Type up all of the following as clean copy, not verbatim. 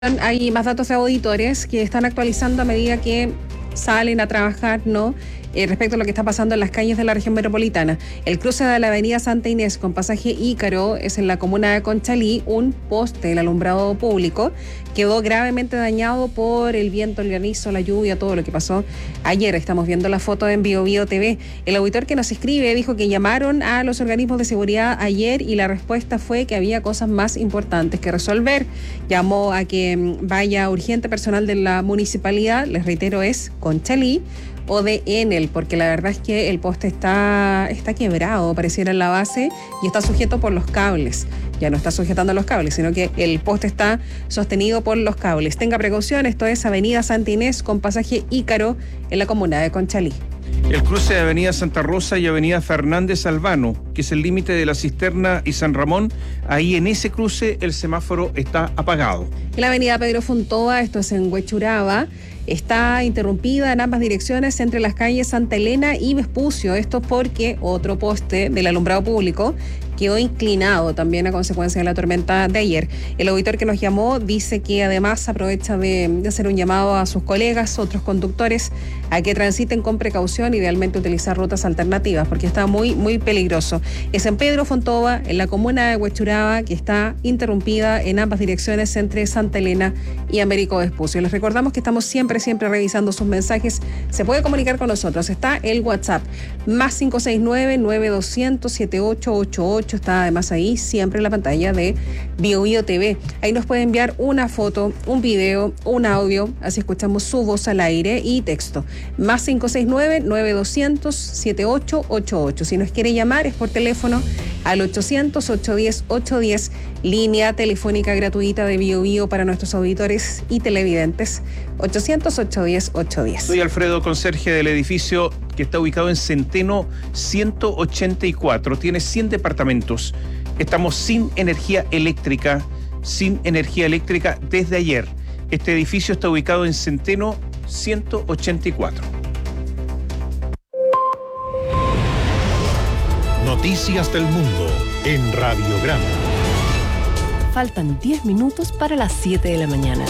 Hay más datos de auditores que están actualizando a medida que salen a trabajar, ¿no? Respecto a lo que está pasando en las calles de la región metropolitana. El cruce de la avenida Santa Inés con pasaje Ícaro es en la comuna de Conchalí. Un poste del alumbrado público quedó gravemente dañado por el viento, el granizo, la lluvia, todo lo que pasó ayer. Estamos viendo la foto en BioBio TV. El auditor que nos escribe dijo que llamaron a los organismos de seguridad ayer y la respuesta fue que había cosas más importantes que resolver. Llamó a que vaya urgente personal de la municipalidad, les reitero, es Conchalí o de Enel, porque la verdad es que el poste está quebrado, pareciera en la base, y está sujeto por los cables. Ya no está sujetando los cables, sino que el poste está sostenido por los cables. Tenga precaución, esto es Avenida Santa Inés con pasaje Ícaro en la comuna de Conchalí. El cruce de Avenida Santa Rosa y Avenida Fernández Albano, que es el límite de La Cisterna y San Ramón, ahí en ese cruce el semáforo está apagado. En la avenida Pedro Fontova, esto es en Huechuraba, está interrumpida en ambas direcciones entre las calles Santa Elena y Vespucio. Esto porque otro poste del alumbrado público quedó inclinado también a consecuencia de la tormenta de ayer. El auditor que nos llamó dice que además aprovecha de hacer un llamado a sus colegas, otros conductores, a que transiten con precaución, idealmente utilizar rutas alternativas, porque está muy, muy peligroso. Es en Pedro Fontova, en la comuna de Huechuraba, que está interrumpida en ambas direcciones entre Santa Elena y Américo Vespucio. Les recordamos que estamos siempre revisando sus mensajes. Se puede comunicar con nosotros. Está el WhatsApp, más 569-9200-7888. Está además ahí, siempre en la pantalla de BioBio TV. Ahí nos puede enviar una foto, un video, un audio, así escuchamos su voz al aire y texto. Más 569-9200-7888. Si nos quiere llamar es por teléfono al 800-810-810, línea telefónica gratuita de BioBio para nuestros auditores y televidentes. 800-810-810. Soy Alfredo, conserje del edificio que está ubicado en Centeno 184. Tiene 100 departamentos. Estamos sin energía eléctrica desde ayer. Este edificio está ubicado en Centeno 184. Noticias del Mundo en Radiograma. Faltan 10 minutos para las 7 de la mañana.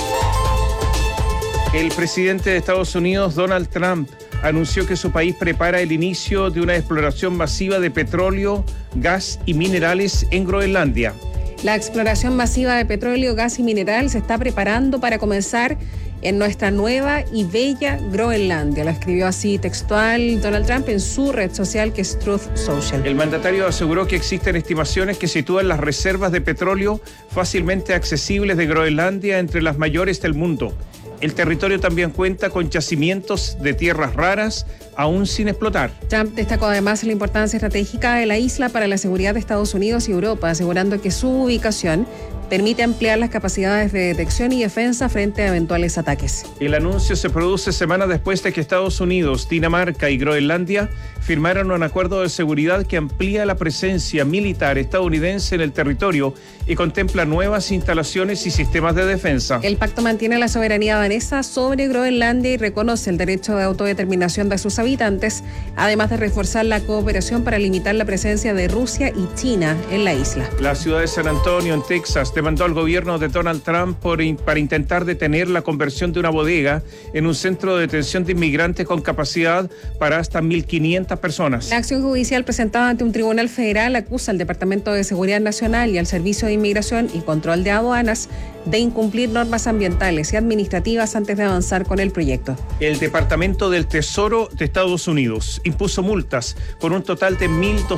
El presidente de Estados Unidos, Donald Trump, anunció que su país prepara el inicio de una exploración masiva de petróleo, gas y minerales en Groenlandia. La exploración masiva de petróleo, gas y mineral se está preparando para comenzar en nuestra nueva y bella Groenlandia. La escribió así textual Donald Trump en su red social, que es Truth Social. El mandatario aseguró que existen estimaciones que sitúan las reservas de petróleo fácilmente accesibles de Groenlandia entre las mayores del mundo. El territorio también cuenta con yacimientos de tierras raras aún sin explotar. Trump destacó además la importancia estratégica de la isla para la seguridad de Estados Unidos y Europa, asegurando que su ubicación permite ampliar las capacidades de detección y defensa frente a eventuales ataques. El anuncio se produce semanas después de que Estados Unidos, Dinamarca y Groenlandia firmaron un acuerdo de seguridad que amplía la presencia militar estadounidense en el territorio y contempla nuevas instalaciones y sistemas de defensa. El pacto mantiene la soberanía danesa sobre Groenlandia y reconoce el derecho de autodeterminación de sus habitantes, además de reforzar la cooperación para limitar la presencia de Rusia y China en la isla. La ciudad de San Antonio, en Texas, demandó al gobierno de Donald Trump para intentar detener la conversión de una bodega en un centro de detención de inmigrantes con capacidad para hasta 1.500 personas. La acción judicial presentada ante un tribunal federal acusa al Departamento de Seguridad Nacional y al Servicio de Inmigración y Control de Aduanas de incumplir normas ambientales y administrativas antes de avanzar con el proyecto. El Departamento del Tesoro de Estados Unidos impuso multas por un total de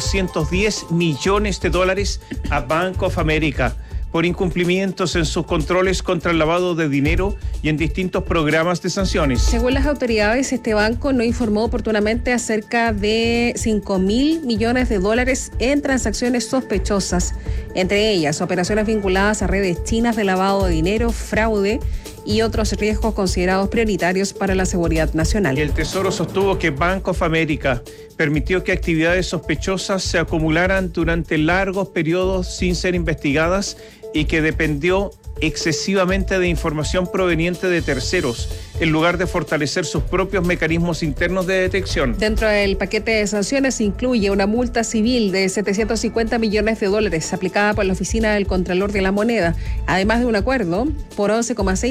$1.210 millones a Bank of America por incumplimientos en sus controles contra el lavado de dinero y en distintos programas de sanciones. Según las autoridades, este banco no informó oportunamente acerca de $5.000 millones en transacciones sospechosas, entre ellas operaciones vinculadas a redes chinas de lavado de dinero, fraude y otros riesgos considerados prioritarios para la seguridad nacional. El Tesoro sostuvo que Bank of America permitió que actividades sospechosas se acumularan durante largos periodos sin ser investigadas y que dependió excesivamente de información proveniente de terceros, en lugar de fortalecer sus propios mecanismos internos de detección. Dentro del paquete de sanciones incluye una multa civil de $750 millones aplicada por la Oficina del Contralor de la Moneda, además de un acuerdo por 11,6